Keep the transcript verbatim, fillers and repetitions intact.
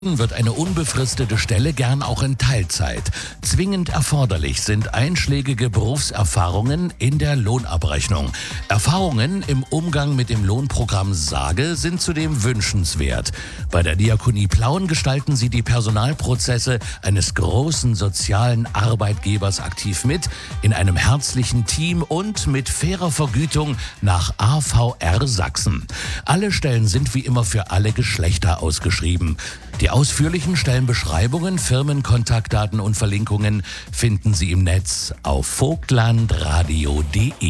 Wird eine unbefristete Stelle gern auch in Teilzeit. Zwingend erforderlich sind einschlägige Berufserfahrungen in der Lohnabrechnung. Erfahrungen im Umgang mit dem Lohnprogramm Sage sind zudem wünschenswert. Bei der Diakonie Plauen gestalten sie die Personalprozesse eines großen sozialen Arbeitgebers aktiv mit, in einem herzlichen Team und mit fairer Vergütung nach A V R Sachsen. Alle Stellen sind wie immer für alle Geschlechter ausgeschrieben. Die ausführlichen Stellenbeschreibungen, Firmenkontaktdaten und Verlinkungen finden Sie im Netz auf vogtlandradio punkt de.